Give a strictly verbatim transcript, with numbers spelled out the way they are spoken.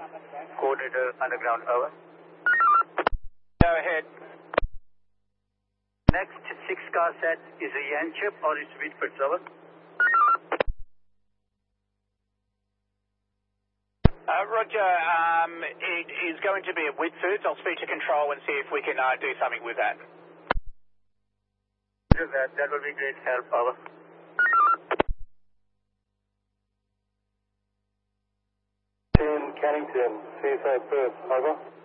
Coordinator underground, over. Go ahead. Next six car set is a Yanchep or it's Whitford, over. Uh, Roger, um, it is going to be at Whitfords. I'll speak to control and see if we can uh, do something with that. That, that will be great help, over. ten Cannington, C S A Perth, over.